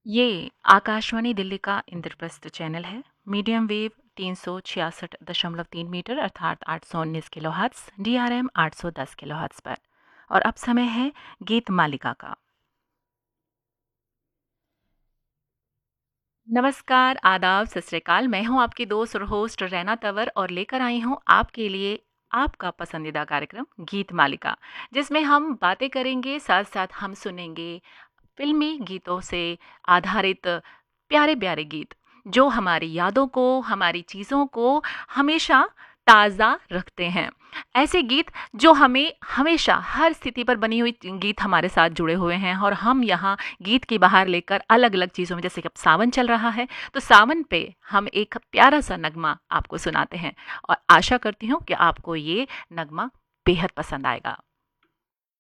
ये आकाशवाणी दिल्ली का इंद्रप्रस्थ चैनल है। मीडियम वेव 366.3 मीटर अर्थात 819 किलोहर्ट्ज़, DRM 810 किलोहर्ट्ज़ पर। और अब समय है गीत मालिका का। नमस्कार, आदाब, सत श्री अकाल। मैं हूं आपकी दोस्त और होस्ट रैना तंवर और लेकर आई हूं आपके लिए आपका पसंदीदा कार्यक्रम गीत मालिका, जिसमें हम बातें करेंगे, साथ साथ हम सुनेंगे फिल्मी गीतों से आधारित प्यारे प्यारे गीत जो हमारी यादों को, हमारी चीज़ों को हमेशा ताज़ा रखते हैं। ऐसे गीत जो हमें हमेशा हर स्थिति पर बनी हुई गीत हमारे साथ जुड़े हुए हैं, और हम यहाँ गीत की बाहर लेकर अलग अलग चीज़ों में, जैसे कि अब सावन चल रहा है तो सावन पे हम एक प्यारा सा नगमा आपको सुनाते हैं, और आशा करती हूँ कि आपको ये नगमा बेहद पसंद आएगा।